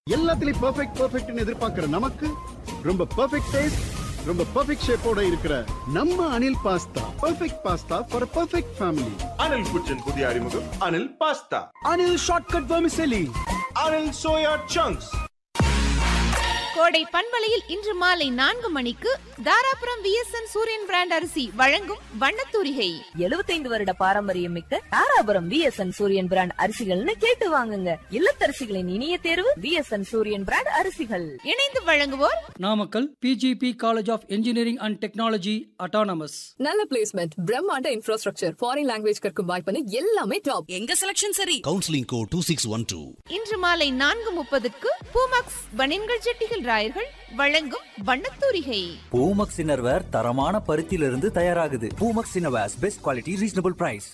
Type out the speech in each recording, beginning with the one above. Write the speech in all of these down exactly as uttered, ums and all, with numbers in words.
எல்லாத்துலயும் பெர்ஃபெக்ட் பெர்ஃபெக்ட்னு எதிர்பார்க்கிற நமக்கு ரொம்ப பெர்ஃபெக்ட் டேஸ்ட், ரொம்ப பெர்ஃபெக்ட் ஷேப்போட இருக்கிற நம்ம Anil pasta perfect pasta for perfect family. Anil குச்சின் புதிய அறிமுகம் Anil pasta. Anil shortcut vermicelli. Anil soya chunks. கோடை பண்பலையில் இன்று மாலை நான்கு மணிக்கு தாராபுரம் விஎஸ்என் சூரியன் பிராண்ட் அரிசி வழங்கும் வண்ணத்தூரிகை. எழுபத்தைந்து வருட பாரம்பரியம் மிக்க தாராபுரம் விஎஸ்என் சூரியன் பிராண்ட் அரிசிகள்னு கேட்டு வாங்குங்க. இல்லத்தரசிகளின் இனிய தேர்வு விஎஸ்என் சூரியன் பிராண்ட் அரிசிகள். இணைந்து வழங்குவோர் Namakkal PGP college of engineering and technology autonomous. நல்ல பிளேஸ்மெண்ட், பிரம்மாண்ட இன்ஃப்ராஸ்ட்ரக்சர், ஃபாரின் லாங்குவேஜ் கற்கும் வாய்ப்பு எல்லாமே டாப். எங்க செலக்ஷன் சரி. கவுன்சிலிங் கோ டூ சிக்ஸ் ஒன் டூ. இன்று மாலை நான்கு முப்பதுக்கு பூமாக்ஸ் பனியன்கள் ஜெட்டிகள் ராயர்கள் வழங்கும் வண்ணத்தூரிகை. பூமக்ஸ் இன்னர்வேர் தரமான பருத்தியிலிருந்து தயாராகுது. Poomex innerwears best quality reasonable price.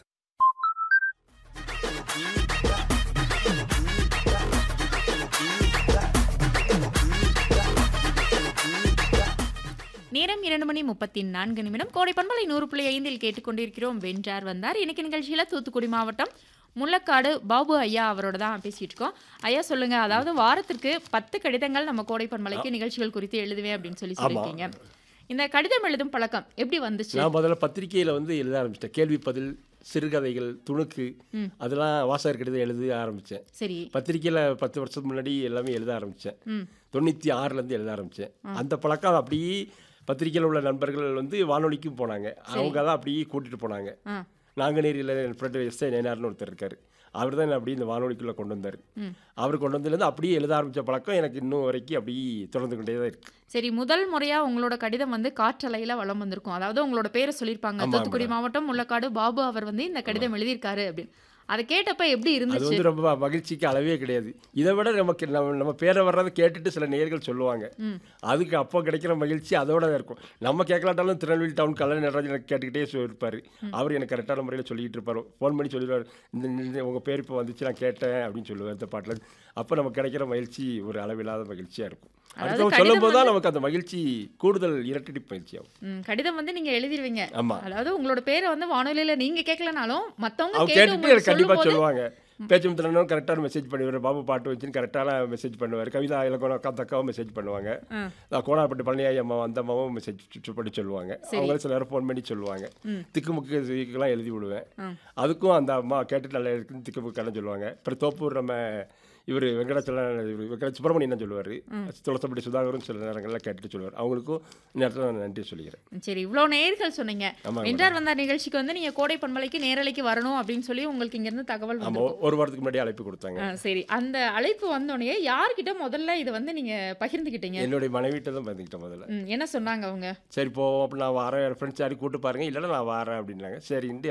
நேரம் இரண்டு மணி முப்பத்தி நான்கு நிமிடம். கோடை பண்பலை நூறு புள்ளி ஐந்தில் கேட்டுக்கொண்டிருக்கிறோம் வென்றார் வந்தார். இன்னைக்கு நிகழ்ச்சியில தூத்துக்குடி மாவட்டம் முள்ளக்காடு பாபு ஐயா அவரோட தான் பேசிட்டு இருக்கோம். ஐயா சொல்லுங்க, அதாவது வாரத்திற்கு பத்து கடிதங்கள் நம்ம கோடை பண்பலைக்கு நிகழ்ச்சிகள் குறித்து எழுதுவேன் அப்படின்னு சொல்லி சொல்லியிருக்கீங்க. இந்த கடிதம் எழுதும் பழக்கம் எப்படி வந்துச்சு? நான் முதல்ல பத்திரிகையில் வந்து எழுத ஆரம்பிச்சிட்டேன். கேள்வி பதில், சிறுகதைகள், துணுக்கு, அதெல்லாம் வாசகர் கடிதம் எழுத ஆரம்பித்தேன். சரி. பத்திரிகையில் பத்து வருஷத்துக்கு முன்னாடி எல்லாமே எழுத ஆரம்பித்தேன். தொண்ணூற்றி ஆறுலேருந்து எழுத ஆரம்பித்தேன். அந்த பழக்கம் அப்படியே பத்திரிகையில் உள்ள நண்பர்கள் வந்து வானொலிக்கும் போனாங்க. அவங்க தான் அப்படியே கூட்டிகிட்டு போனாங்க. நாங்குநேரியில் என் ஃப்ரெண்டு எஸ் ஐ நயனார்னு ஒருத்தர் இருக்கார். அவர் தான் அப்படியே இந்த வானொலிக்குள்ளே கொண்டு வந்தார். அவர் கொண்டு வந்ததுலேருந்து அப்படியே எழுத ஆரம்பித்த பழக்கம் எனக்கு இன்னும் வரைக்கும் அப்படியே தொடர்ந்து கொண்டே தான் இருக்குது. சரி, முதல் முறையாக உங்களோட கடிதம் வந்து காற்றலையில் வளம் வந்திருக்கும். அதாவது உங்களோட பேரை சொல்லியிருப்பாங்க, தூத்துக்குடி மாவட்டம் முள்ளக்காடு பாபு அவர் வந்து இந்த கடிதம் எழுதியிருக்காரு அப்படின்னு. அதை கேட்டப்ப எப்படி இருந்துச்சு? அது வந்து ரொம்ப மகிழ்ச்சிக்கு அளவே கிடையாது. இதை விட நமக்கு நம்ம நம்ம பேரை வர்றதை கேட்டுட்டு சில நேயர்கள் சொல்லுவாங்க, அதுக்கு அப்போ கிடைக்கிற மகிழ்ச்சி அதோட இருக்கும். நம்ம கேட்கலாட்டாலும் திருநெல்வேலி டவுன் கல்லணை நடராஜன் எனக்கு கேட்டுக்கிட்டே இருப்பார். அவர் எனக்கு கரெக்டான முறையில் சொல்லிட்டு இருப்பார். ஃபோன் பண்ணி சொல்லிடுவார், இந்த உங்கள் பேர் இப்போ வந்துச்சு நான் கேட்டேன் அப்படின்னு சொல்லுவார் இந்த பாட்டில். அப்போ நமக்கு கிடைக்கிற மகிழ்ச்சி ஒரு அளவில்லாத மகிழ்ச்சியாக இருக்கும். அடுத்தவங்க சொல்லும் போது தான் நமக்கு அந்த மகிழ்ச்சி கூடுதல் இரட்டடி பயிற்சி ஆகும். கடிதம் வந்து நீங்க எழுதிடுவீங்க. ஆமா, அதாவது உங்களோட பேரை வந்து வானொலியில நீங்க கேட்கலனாலும் மத்தவங்க கேட்டுட்டு கண்டிப்பா சொல்லுவாங்க. பேச்சும் திறனும் கரெக்டான மெசேஜ் பண்ணுவார். பாபு பாட்டு வச்சுன்னு கரெக்டான மெசேஜ் பண்ணுவார். கவிதா இலக்கணம் அக்கா தக்காவும் மெசேஜ் பண்ணுவாங்க. கோணாப்பட்டு பழனியாயி அம்மா அந்த அம்மாவும் மெசேஜ் பண்ணி சொல்லுவாங்க. அவங்க சில நேரம் ஃபோன் பண்ணி சொல்லுவாங்க. திக்குமுக்குலாம் எழுதி விடுவேன். அதுக்கும் அந்த அம்மா கேட்டுட்டு நல்லா இருக்குன்னு திக்குமுக்கான சொல்லுவாங்க. அப்புறம் தோப்பூர் நம்ம இவர் வெங்கடாச்சலம் வெங்கட சுப்பிரமணியன் சொல்லுவார். துளசப்படி சுதாகரும் சில நேரங்கள்லாம் கேட்டுட்டு சொல்லுவார். அவங்களுக்கும் நேரத்தில் நான் நன்றி சொல்லிக்கிறேன். சரி, இவ்வளோ நேர்கள் சொன்னீங்க. வென்றார் வந்தார் நிகழ்ச்சிக்கு வந்து நீங்கள் கோடை பண்பலைக்கு நேரலைக்கு வரணும் அப்படின்னு சொல்லி உங்களுக்கு இங்கேருந்து தகவல் வந்து ஒரு வாரத்துக்கு முன்னாடி அழைப்பு கொடுத்தாங்க. சரி, அந்த அழைப்பு வந்தோடனே யார்கிட்ட முதல்ல இதை வந்து நீங்கள் பகிர்ந்துக்கிட்டீங்க? என்னுடைய மனைவிட்ட தான் பகிர்ந்துக்கிட்டேன் முதல்ல. என்ன சொன்னாங்க அவங்க? சரி போவோம் அப்படி நான் வரேன், ஃப்ரெண்ட்ஸ் யாரையும் கூப்பிட்டு பாருங்க, இல்லைன்னா நான் வரேன் அப்படின்னாங்க. சரின்ட்டு